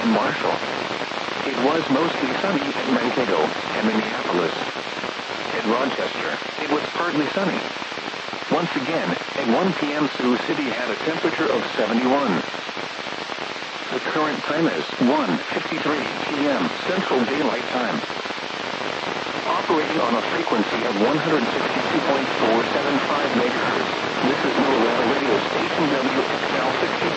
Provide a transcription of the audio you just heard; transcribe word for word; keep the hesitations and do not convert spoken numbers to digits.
and Marshall. It was mostly sunny at Mankato and Minneapolis. At Rochester, it was partly sunny. Once again, at one p.m. Sioux City had a temperature of seventy-one. The current time is one fifty-three p.m. Central Daylight Time. Operating on a frequency of one sixty-two point four seven five megahertz, this is NORAD radio station W X L sixty.